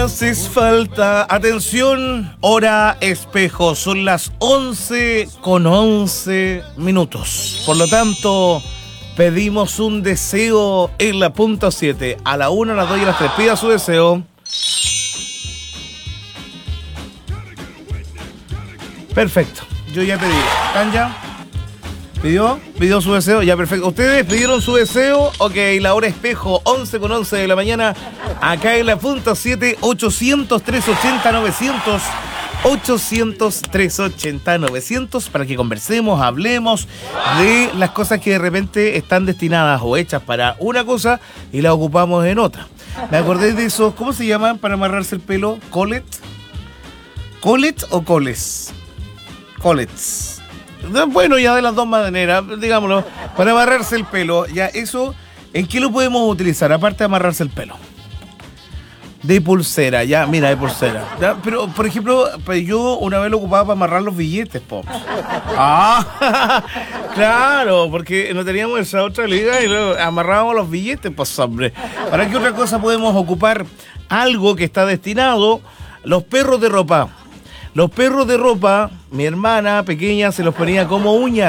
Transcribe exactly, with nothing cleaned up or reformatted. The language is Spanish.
Haces falta, atención, hora espejo, son las once con once minutos. Por lo tanto, pedimos un deseo en la punta siete. A la una, a las dos y a las tres, pida su deseo. Perfecto, yo ya pedí. ¿Están ya? ¿Pidió? ¿Pidió su deseo? Ya, perfecto. ¿Ustedes pidieron su deseo? Ok, la hora espejo, once con once de la mañana, acá en la punta siete, ochocientos, trescientos ochenta, novecientos, ochocientos, trescientos ochenta, novecientos, para que conversemos, hablemos de las cosas que de repente están destinadas o hechas para una cosa y las ocupamos en otra. Me acordé de esos, ¿cómo se llaman para amarrarse el pelo? ¿Colet? ¿Colet o coles? Colets. Bueno, ya de las dos maneras, digámoslo, para amarrarse el pelo, ya eso, ¿en qué lo podemos utilizar? Aparte de amarrarse el pelo. De pulsera, ya, mira, de pulsera. Ya, pero, por ejemplo, pues yo una vez lo ocupaba para amarrar los billetes, Pops. Ah, claro, porque no teníamos esa otra liga y luego amarrábamos los billetes, pues, hombre. ¿Para qué otra cosa podemos ocupar? Algo que está destinado, los perros de ropa. Los perros de ropa, mi hermana pequeña se los ponía como uñas.